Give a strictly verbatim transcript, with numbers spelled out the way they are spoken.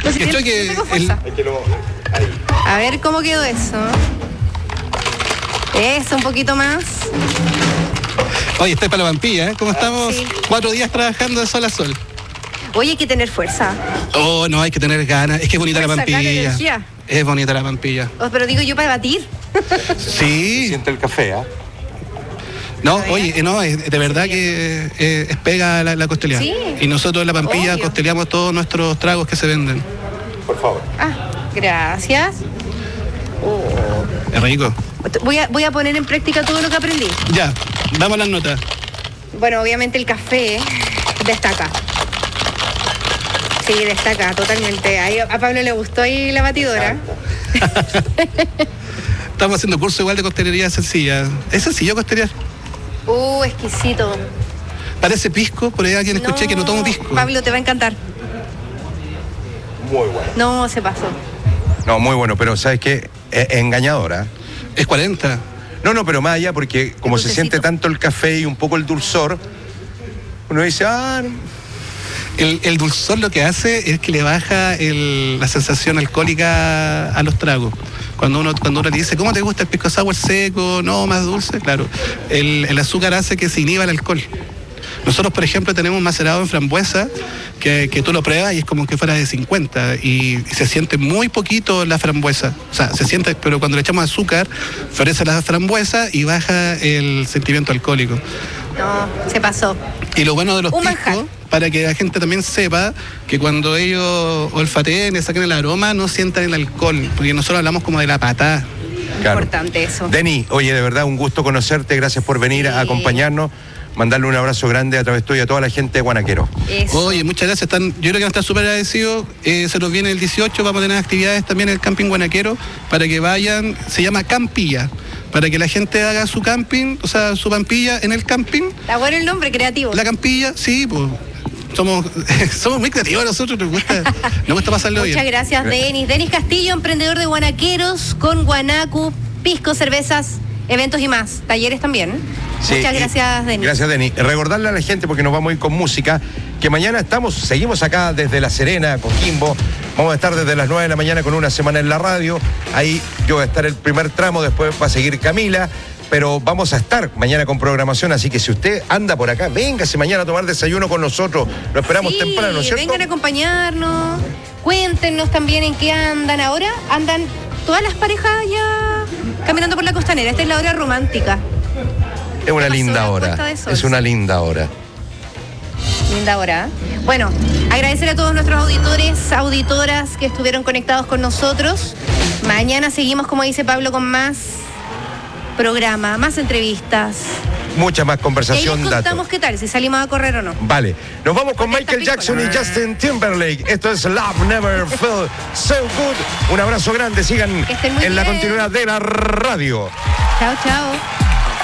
No, si Que tiene, choque no tengo el- fuerza. A ver cómo quedó eso. Eso, un poquito más. Oye, está para la Pampilla, ¿eh? ¿Cómo estamos? Sí. Cuatro días trabajando de sol a sol. Oye, hay que tener fuerza. Oh, no, hay que tener ganas. Es que es bonita la Fuerza, gana, Pampilla. energía. Es bonita la Pampilla. Oh, pero digo yo para batir. Sí. Siente el café, ¿ah? No, A ver. oye, no, es de verdad que eh, es pega la, la costelería. Sí. Y nosotros en la Pampilla Obvio. costeleamos todos nuestros tragos que se venden. Por favor. Ah, gracias. Es rico. Voy a, voy a poner en práctica todo lo que aprendí. Ya, damos las notas. Bueno, obviamente el café destaca. Sí, destaca totalmente. Ahí a Pablo le gustó ahí la batidora. Estamos haciendo curso igual de costelería sencilla. ¿Es sencillo costelear? Uh, exquisito. Parece pisco, por ahí alguien escuché que no tomo pisco. Pablo, te va a encantar. Muy bueno. No, se pasó. No, muy bueno, pero ¿sabes qué? Es engañadora. Es cuarenta. No, no, pero más allá, porque como se dulcecito. siente tanto el café y un poco el dulzor, uno dice, ah, El, el dulzor lo que hace es que le baja el- la sensación alcohólica a los tragos. Cuando uno, cuando uno le dice, ¿cómo te gusta el pisco sour seco? No, más dulce, claro. El, el azúcar hace que se inhiba el alcohol. Nosotros, por ejemplo, tenemos un macerado en frambuesa que, que tú lo pruebas y es como que fuera de cincuenta y, y se siente muy poquito la frambuesa. O sea, se siente, pero cuando le echamos azúcar, florece la frambuesa y baja el sentimiento alcohólico. No, se pasó. Y lo bueno de los Un piscos, manjar. para que la gente también sepa que cuando ellos olfateen y saquen el aroma, no sientan el alcohol, porque nosotros hablamos como de la patada. claro. Importante eso. Denny, oye, de verdad, un gusto conocerte, gracias por venir a Sí. acompañarnos, mandarle un abrazo grande a través tuyo a toda la gente de Guanaquero. Eso. Oye, muchas gracias. Están, yo creo que van a estar súper agradecidos. Eh, se nos viene el dieciocho, vamos a tener actividades también en el camping Guanaquero para que vayan, se llama Campilla, para que la gente haga su camping, o sea, su pampilla en el camping. Está bueno el nombre, creativo. La Campilla, sí, pues somos, somos muy creativos nosotros, nos gusta, nos gusta pasarlo bien. Muchas gracias, Denis. Denis Castillo, emprendedor de Guanaqueros, con Guanacu, pisco, cervezas, eventos y más. Talleres también. Sí, Muchas y- gracias, Denis. Gracias, Denny. Recordarle a la gente, porque nos vamos a ir con música, que mañana estamos, seguimos acá desde La Serena, Coquimbo. Vamos a estar desde las nueve de la mañana con una semana en la radio. Ahí yo voy a estar el primer tramo, después va a seguir Camila. Pero vamos a estar mañana con programación, así que si usted anda por acá, véngase mañana a tomar desayuno con nosotros. Lo esperamos Sí, temprano, ¿no es cierto? vengan a acompañarnos. Cuéntenos también en qué andan ahora. Andan todas las parejas ya caminando por la costanera. Esta es la hora romántica. Es una pasó linda la hora. puesta de sol, Es una sí. linda hora. Linda hora. ¿eh? Bueno, agradecer a todos nuestros auditores, auditoras que estuvieron conectados con nosotros. Mañana seguimos, como dice Pablo, con más programa, más entrevistas. Mucha más Y ahí conversación, les datos. contamos qué tal, si salimos a correr o no. Vale, nos vamos con Porque Michael está Jackson y pícola. Justin Timberlake. Esto es Love Never Felt So Good. Un abrazo grande, sigan Que estén muy en la bien. continuidad de la radio. Chao, chao.